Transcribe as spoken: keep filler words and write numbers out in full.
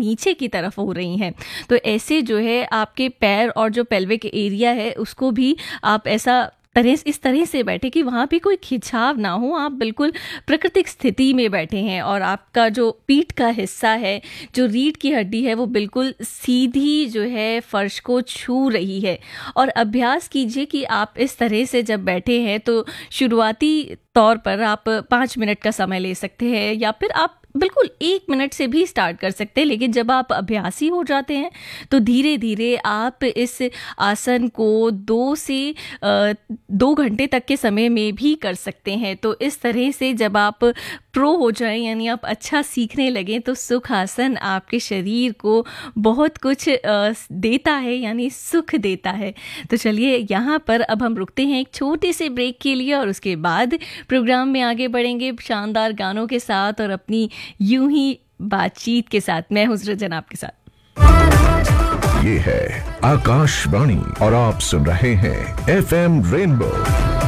नीचे की तरफ हो रही हैं। तो ऐसे जो है आपके पैर और जो पेल्विक एरिया है उसको भी आप ऐसा तरह इस तरह से बैठे कि वहाँ भी कोई खिंचाव ना हो, आप बिल्कुल प्राकृतिक स्थिति में बैठे हैं और आपका जो पीठ का हिस्सा है, जो रीढ़ की हड्डी है, वो बिल्कुल सीधी जो है फर्श को छू रही है। और अभ्यास कीजिए कि आप इस तरह से जब बैठे हैं तो शुरुआती तौर पर आप पाँच मिनट का समय ले सकते हैं या फिर आप बिल्कुल एक मिनट से भी स्टार्ट कर सकते हैं। लेकिन जब आप अभ्यासी हो जाते हैं तो धीरे धीरे आप इस आसन को दो से दो घंटे तक के समय में भी कर सकते हैं। तो इस तरह से जब आप प्रो हो जाएं, यानी आप अच्छा सीखने लगें, तो सुख आसन आपके शरीर को बहुत कुछ देता है, यानी सुख देता है। तो चलिए यहाँ पर अब हम रुकते हैं एक छोटे से ब्रेक के लिए और उसके बाद प्रोग्राम में आगे बढ़ेंगे शानदार गानों के साथ और अपनी यूं ही बातचीत के साथ। मैं हूं सृजन आपके साथ। ये है आकाशवाणी और आप सुन रहे हैं एफ एम रेनबो